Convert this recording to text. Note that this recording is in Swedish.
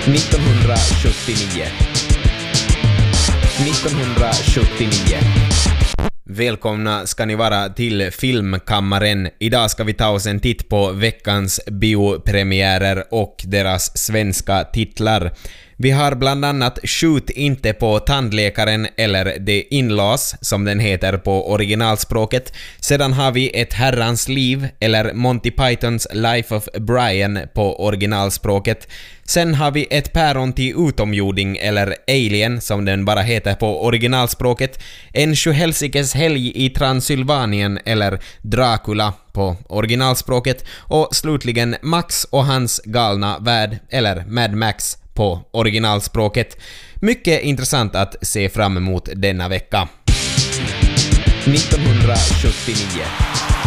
1979. 1979. Välkomna ska ni vara till Filmkammaren. Idag ska vi ta oss en titt på veckans biopremiärer och deras svenska titlar. Vi har bland annat Skjut inte på tandläkaren eller The In-Laws som den heter på originalspråket. Sedan har vi Ett herrans liv eller Monty Pythons Life of Brian på originalspråket. Sen har vi Ett päron till utomjording eller Alien som den bara heter på originalspråket. En sjuhelsikes helg i Transylvanien eller Dracula på originalspråket. Och slutligen Max och hans galna värld eller Mad Max på originalspråket. Mycket intressant att se fram emot denna vecka. 1979.